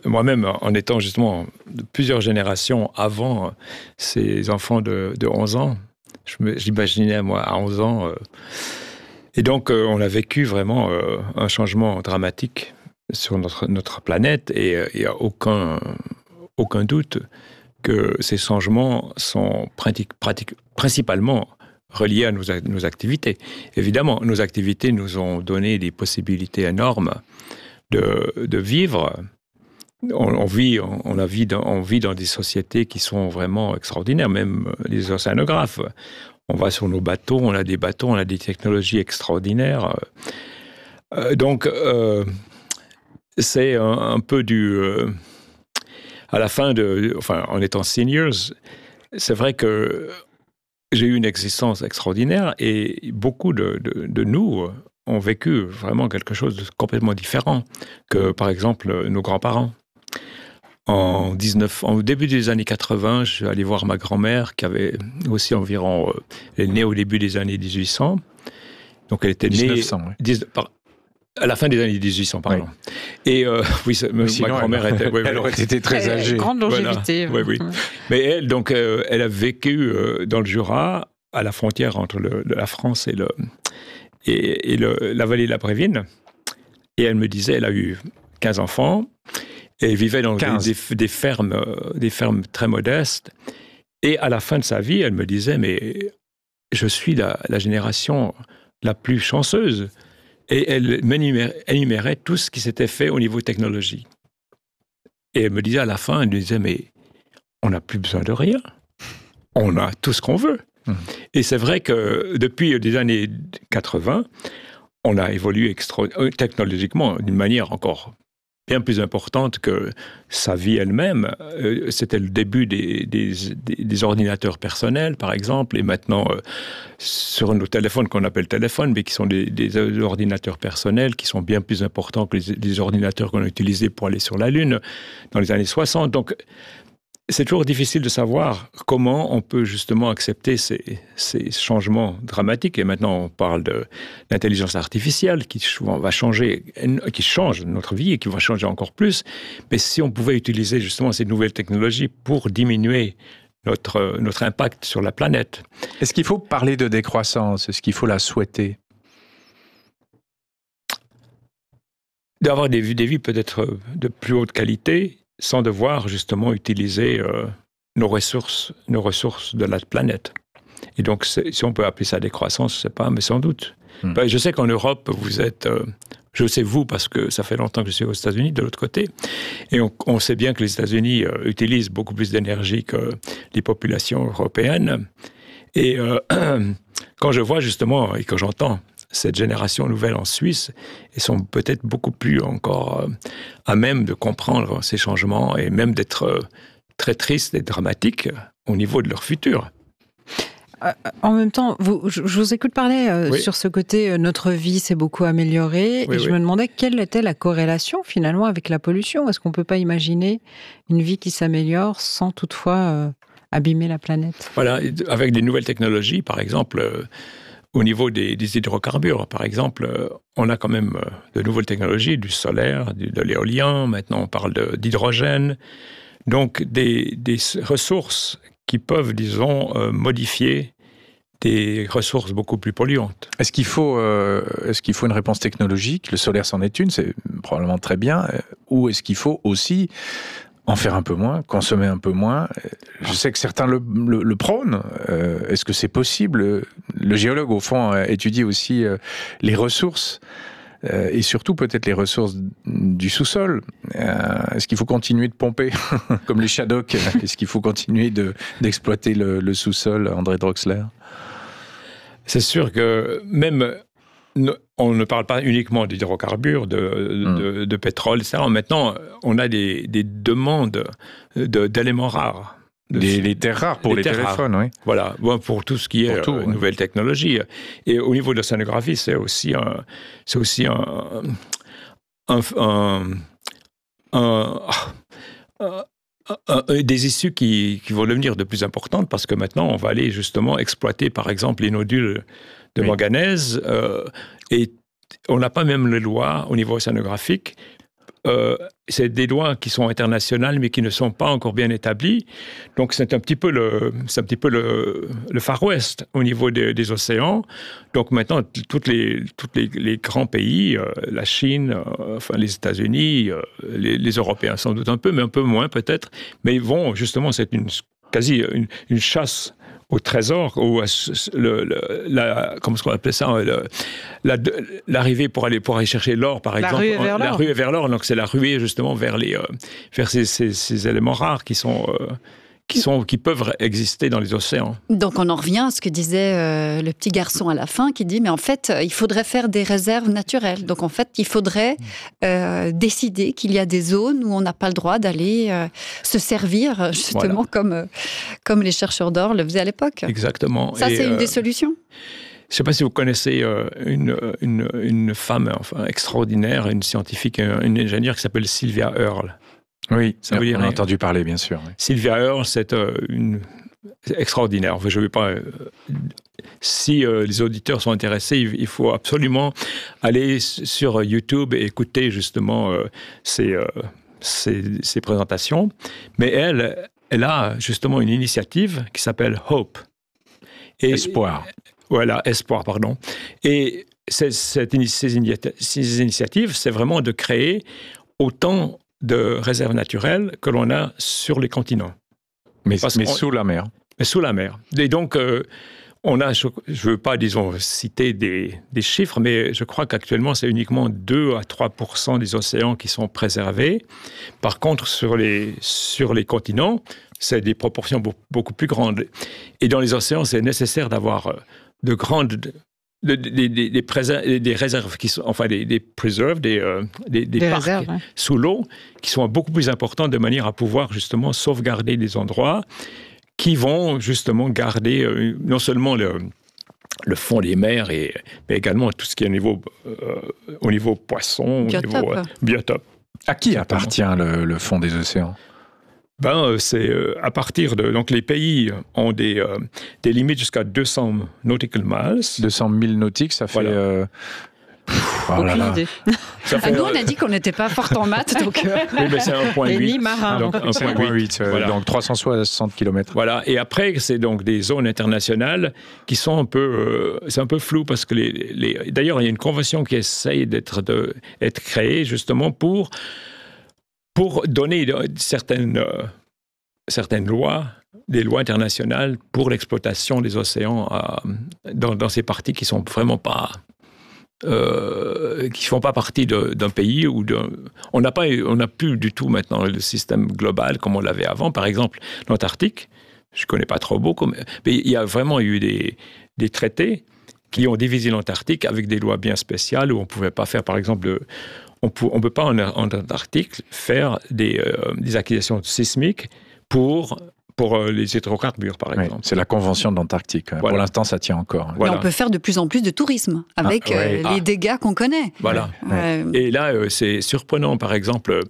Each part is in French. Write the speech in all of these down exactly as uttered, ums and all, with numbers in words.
moi-même, en étant justement de plusieurs générations avant ces enfants de, de onze ans, je me, j'imaginais moi à onze ans. Euh, et donc, euh, on a vécu vraiment euh, un changement dramatique sur notre, notre planète et il n'y a aucun, aucun doute que ces changements sont pratique, pratique, principalement reliés à nos, nos activités. Évidemment, nos activités nous ont donné des possibilités énormes de, de vivre. On, on, vit, on, on, a vit dans, on vit dans des sociétés qui sont vraiment extraordinaires, même les océanographes. On va sur nos bateaux, on a des bateaux, on a des technologies extraordinaires. Euh, donc, euh, c'est un, un peu du... Euh, à la fin de... Enfin, en étant seniors, c'est vrai que j'ai eu une existence extraordinaire et beaucoup de, de, de nous ont vécu vraiment quelque chose de complètement différent que, par exemple, nos grands-parents. En dix-neuf, au début des années quatre-vingts, je suis allé voir ma grand-mère qui avait aussi environ... Euh, elle est née au début des années dix-huit cents. Donc, elle était née... mille neuf cents, oui. dix, par, à la fin des années dix-huit cents, pardon. Oui. Et euh, oui, ma sinon, grand-mère elle, était... Oui, elle oui, aurait été très âgée. Grande longévité. Voilà. Oui, oui. Mais elle, donc, euh, elle a vécu euh, dans le Jura, à la frontière entre le, la France et, le, et, et le, la vallée de la Brévine. Et elle me disait, elle a eu quinze enfants... Et elle vivait dans des, des, des, fermes, des fermes très modestes. Et à la fin de sa vie, elle me disait, mais je suis la, la génération la plus chanceuse. Et elle m'énumérait tout ce qui s'était fait au niveau technologie. Et elle me disait à la fin, elle me disait, mais on n'a plus besoin de rien. On a tout ce qu'on veut. Mmh. Et c'est vrai que depuis les années quatre-vingts, on a évolué extra- technologiquement d'une manière encore bien plus importante que sa vie elle-même. Euh, c'était le début des, des, des, des ordinateurs personnels, par exemple, et maintenant, euh, sur nos téléphones qu'on appelle téléphones, mais qui sont des, des ordinateurs personnels qui sont bien plus importants que les, les ordinateurs qu'on a utilisés pour aller sur la Lune dans les années soixante. Donc, c'est toujours difficile de savoir comment on peut justement accepter ces, ces changements dramatiques. Et maintenant, on parle de l'intelligence artificielle qui va changer, qui change notre vie et qui va changer encore plus. Mais si on pouvait utiliser justement ces nouvelles technologies pour diminuer notre, notre impact sur la planète. Est-ce qu'il faut parler de décroissance? Est-ce qu'il faut la souhaiter? D'avoir des vies, des vies peut-être de plus haute qualité, sans devoir justement utiliser euh, nos ressources, nos ressources de la planète. Et donc, si on peut appeler ça décroissance, je ne sais pas, mais sans doute. Mmh. Ben, je sais qu'en Europe, vous êtes... Euh, je sais vous, parce que ça fait longtemps que je suis aux États-Unis, de l'autre côté. Et on, on sait bien que les États-Unis euh, utilisent beaucoup plus d'énergie que les populations européennes. Et euh, quand je vois justement, et que j'entends cette génération nouvelle en Suisse, ils sont peut-être beaucoup plus encore euh, à même de comprendre ces changements et même d'être euh, très tristes et dramatiques au niveau de leur futur. Euh, en même temps, vous, je, je vous écoute parler euh, oui. sur ce côté, euh, notre vie s'est beaucoup améliorée, oui, et je oui. me demandais quelle était la corrélation finalement avec la pollution. Est-ce qu'on ne peut pas imaginer une vie qui s'améliore sans toutefois euh, abîmer la planète? Voilà, avec des nouvelles technologies, par exemple... Euh, Au niveau des, des hydrocarbures, par exemple, euh, on a quand même euh, de nouvelles technologies, du solaire, du, de l'éolien, maintenant on parle de, d'hydrogène, donc des, des ressources qui peuvent, disons, euh, modifier des ressources beaucoup plus polluantes. Est-ce qu'il faut, euh, est-ce qu'il faut une réponse technologique? Le solaire, c'en est une, c'est probablement très bien. Ou est-ce qu'il faut aussi en faire un peu moins, consommer un peu moins? Je sais que certains le, le, le prônent. Euh, est-ce que c'est possible? Le géologue, au fond, étudie aussi euh, les ressources euh, et surtout peut-être les ressources du sous-sol. Euh, est-ce qu'il faut continuer de pomper comme les Shadocks? Est-ce qu'il faut continuer de, d'exploiter le, le sous-sol, André Drosler? C'est sûr que même... On ne parle pas uniquement d'hydrocarbures, de, mmh. de, de pétrole, et cetera. Maintenant, on a des, des demandes de, d'éléments rares. De, les, les terres rares pour les, les téléphones, rares. Oui. Voilà, bon, pour tout ce qui est tout, euh, ouais. nouvelles technologies. Et au niveau de l'océanographie, c'est aussi un, c'est aussi un, un, un, un, un Un, un, des issues qui, qui vont devenir de plus importantes parce que maintenant, on va aller justement exploiter, par exemple, les nodules de oui. manganèse euh, et on n'a pas même les lois au niveau océanographique euh, c'est des lois qui sont internationales, mais qui ne sont pas encore bien établies. Donc, c'est un petit peu le, c'est un petit peu le, le Far West au niveau des, des océans. Donc, maintenant, toutes les, toutes les, les grands pays, euh, la Chine, euh, enfin, les États-Unis, euh, les, les Européens sans doute un peu, mais un peu moins peut-être, mais ils vont, justement, c'est une, quasi une, une chasse au trésor, ou le, le, la, comment est-ce qu'on appelle ça, le, la, l'arrivée pour aller, pour aller chercher l'or, par la exemple. Ruée vers la l'or. ruée vers l'or, donc c'est la ruée justement vers, les, euh, vers ces, ces, ces éléments rares qui sont... Euh, Qui, sont, qui peuvent exister dans les océans. Donc on en revient à ce que disait euh, le petit garçon à la fin, qui dit, mais en fait, euh, il faudrait faire des réserves naturelles. Donc en fait, il faudrait euh, décider qu'il y a des zones où on n'a pas le droit d'aller euh, se servir, justement, voilà. comme, euh, comme les chercheurs d'or le faisaient à l'époque. Exactement. Ça, Et, c'est une euh, des solutions. Je ne sais pas si vous connaissez euh, une, une, une femme enfin, extraordinaire, une scientifique, une ingénieure qui s'appelle Sylvia Earle. Oui, ça veut dire on a rien. entendu parler, bien sûr. Oui. Sylvia Earle, c'est euh, une c'est extraordinaire. Je vais pas. Euh, si euh, les auditeurs sont intéressés, il, il faut absolument aller sur YouTube et écouter justement euh, ces, euh, ces, ces présentations. Mais elle, elle a justement une initiative qui s'appelle Hope. Et, Espoir. Voilà, Espoir, pardon. Et c'est, cette, ces, initi- ces initiatives, c'est vraiment de créer autant de réserves naturelles que l'on a sur les continents. Mais, mais sous la mer. Mais sous la mer. Et donc, euh, on a, je ne veux pas, disons, citer des, des chiffres, mais je crois qu'actuellement, c'est uniquement deux à trois pour cent des océans qui sont préservés. Par contre, sur les, sur les continents, c'est des proportions beaucoup plus grandes. Et dans les océans, c'est nécessaire d'avoir de grandes... Des, des, des, des, préser- des réserves qui sont, enfin des, des preserves, des, euh, des, des, des parcs réserves, hein. Sous l'eau, qui sont beaucoup plus importants de manière à pouvoir justement sauvegarder des endroits qui vont justement garder euh, non seulement le, le fond des mers, et, mais également tout ce qui est au niveau, euh, au niveau poisson, biotope. Au niveau euh, biotope. À qui appartient le, le fond des océans ? Ben, c'est euh, à partir de... Donc, les pays ont des, euh, des limites jusqu'à deux cents nautical miles. deux cent mille nautiques, ça fait... Voilà. Euh... Oh Aucune là idée. Ça fait, ah, nous, on a dit qu'on n'était pas fort en maths, donc... Euh... Oui, mais c'est un point huit. Et ni marin. Donc, un point huit, euh, voilà. Donc, trois cent soixante kilomètres. Voilà. Et après, c'est donc des zones internationales qui sont un peu... Euh, c'est un peu flou parce que les... les... D'ailleurs, il y a une convention qui essaye d'être, de, d'être créée justement pour... pour donner certaines, euh, certaines lois, des lois internationales pour l'exploitation des océans euh, dans, dans ces parties qui sont vraiment pas, euh, qui font pas partie de, d'un pays où de, on n'a pas, on n'a plus du tout maintenant le système global comme on l'avait avant. Par exemple, l'Antarctique, je connais pas trop beaucoup, mais, mais il y a vraiment eu des, des traités qui ont divisé l'Antarctique avec des lois bien spéciales où on pouvait pas faire, par exemple, de, on ne peut pas en, en Antarctique faire des, euh, des acquisitions sismiques pour, pour euh, les hydrocarbures, par exemple. Oui, c'est la convention de l'Antarctique. Voilà. Pour l'instant, ça tient encore. Voilà. Mais on peut faire de plus en plus de tourisme avec ah, ouais. euh, les ah. dégâts qu'on connaît. Voilà. Ouais. Et là, euh, c'est surprenant, par exemple, euh,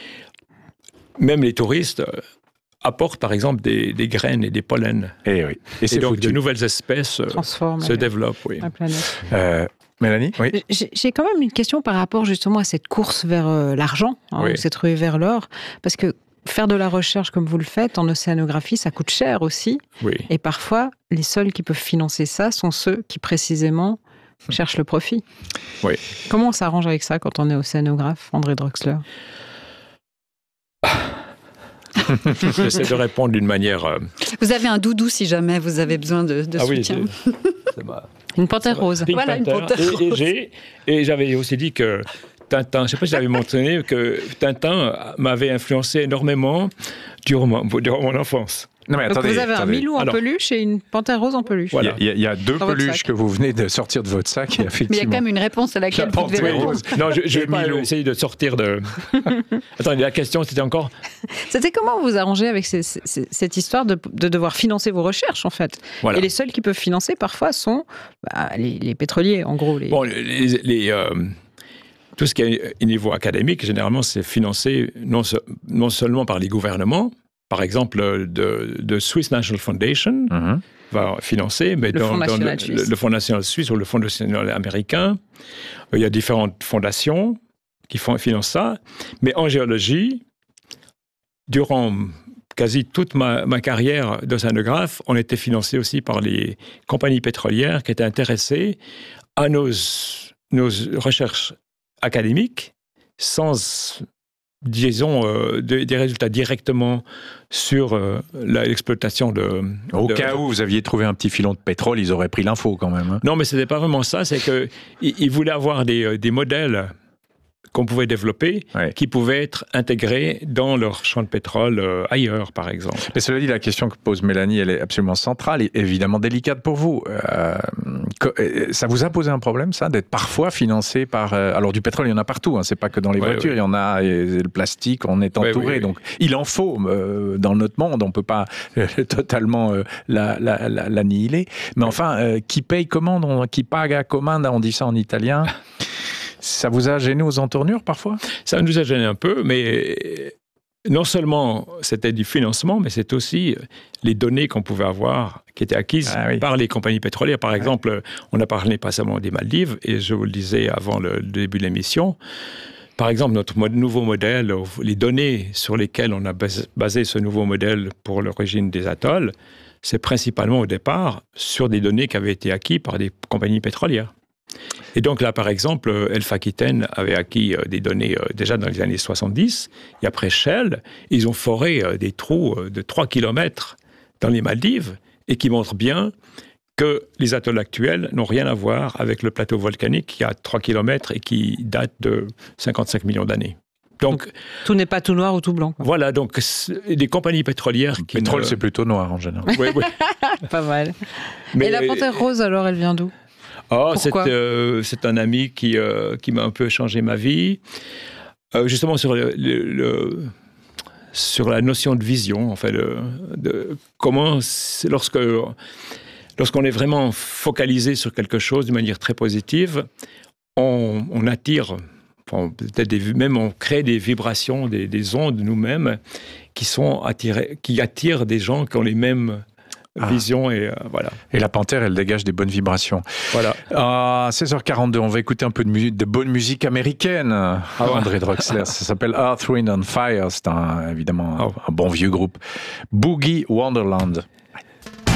même les touristes... Euh, apportent par exemple des, des graines et des pollens. Et, oui. et, et c'est donc foutu. de nouvelles espèces euh, se développent. Oui. La planète. Euh, Mélanie, oui. J'ai, j'ai quand même une question par rapport justement à cette course vers euh, l'argent, hein, oui. cette ruée vers l'or, parce que faire de la recherche comme vous le faites en océanographie, ça coûte cher aussi. Oui. Et parfois, les seuls qui peuvent financer ça sont ceux qui précisément cherchent le profit. Oui. Comment on s'arrange avec ça quand on est océanographe, André Drexler ? J'essaie de répondre d'une manière... Euh... Vous avez un doudou si jamais vous avez besoin de, de ah soutien. Oui, c'est ma... Une panthère rose. Pink voilà, Panther. une panthère et, rose. Et, j'ai, et j'avais aussi dit que Tintin, je ne sais pas si j'avais mentionné que Tintin m'avait influencé énormément durant, durant mon enfance. Non, mais donc attendez, vous avez attendez. un milou en Alors, peluche et une panthère rose en peluche. Voilà. Il, y a, il y a deux Dans peluches que vous venez de sortir de votre sac. Et effectivement, mais il y a quand même une réponse à laquelle vous devez répondre. Non, je, je vais pas essayer de sortir de... Attendez, la question, c'était encore... C'était comment vous arrangez avec ces, ces, cette histoire de, de devoir financer vos recherches, en fait. Voilà. Et les seuls qui peuvent financer, parfois, sont bah, les, les pétroliers, en gros. Les... Bon, les... les euh... Tout ce qui est au niveau académique, généralement, c'est financé non, non seulement par les gouvernements, par exemple, de, de Swiss National Foundation mm-hmm. va financer, mais le, dans, Fonds dans le, le, le Fonds national suisse ou le Fonds national américain, il y a différentes fondations qui font, financent ça. Mais en géologie, durant quasi toute ma, ma carrière d'océanographe, on était financé aussi par les compagnies pétrolières qui étaient intéressées à nos, nos recherches académiques sans, disons, euh, de, des résultats directement sur euh, la, l'exploitation de... Au de, cas où vous aviez trouvé un petit filon de pétrole, ils auraient pris l'info quand même. Hein. Non, mais ce n'était pas vraiment ça, c'est qu'ils ils voulaient avoir des, des modèles qu'on pouvait développer, ouais. qui pouvaient être intégrés dans leur champ de pétrole euh, ailleurs, par exemple. Mais cela dit, la question que pose Mélanie, elle est absolument centrale et évidemment délicate pour vous. Euh, ça vous a posé un problème, ça, d'être parfois financé par... Euh, alors du pétrole, il y en a partout, hein, c'est pas que dans les ouais, voitures, ouais. il y en a, et le plastique, on est entouré, ouais, ouais, donc ouais. il en faut euh, dans notre monde, on peut pas euh, totalement euh, l'annihiler. Mais enfin, euh, qui paye commande, on, qui paga comanda, on dit ça en italien. Ça vous a gêné aux entournures parfois ? Ça nous a gêné un peu, mais non seulement c'était du financement, mais c'est aussi les données qu'on pouvait avoir, qui étaient acquises ah, oui. par les compagnies pétrolières. Par exemple, ouais. on a parlé pas seulement des Maldives, et je vous le disais avant le début de l'émission, par exemple, notre nouveau modèle, les données sur lesquelles on a basé ce nouveau modèle pour l'origine des atolls, c'est principalement au départ sur des données qui avaient été acquises par des compagnies pétrolières. Et donc là, par exemple, Elf Aquitaine avait acquis des données déjà dans les années soixante-dix, et après Shell, ils ont foré des trous de trois kilomètres dans les Maldives, et qui montrent bien que les atolls actuels n'ont rien à voir avec le plateau volcanique qui a trois kilomètres et qui date de cinquante-cinq millions d'années. Donc, donc, tout n'est pas tout noir ou tout blanc. Quoi. Voilà, donc des compagnies pétrolières... Le qui pétrole, ne... c'est plutôt noir en général. Oui, oui. Pas mal. Mais... Et la panthère rose, alors, elle vient d'où ? Oh, c'est, euh, c'est un ami qui, euh, qui m'a un peu changé ma vie, euh, justement sur, le, le, le, sur la notion de vision, en fait, de, de comment, lorsque, lorsqu'on est vraiment focalisé sur quelque chose de manière très positive, on, on attire, bon, peut-être des, même on crée des vibrations, des, des ondes nous-mêmes qui, sont attirées, qui attirent des gens qui ont les mêmes... Ah. Vision et euh, voilà. Et la panthère, elle dégage des bonnes vibrations. Voilà. À seize heures quarante-deux, on va écouter un peu de, mu- de bonne musique américaine. Ah, André Drexler, ça s'appelle Earth, Wind and Fire. C'est un, évidemment un, oh. un bon vieux groupe. Boogie Wonderland.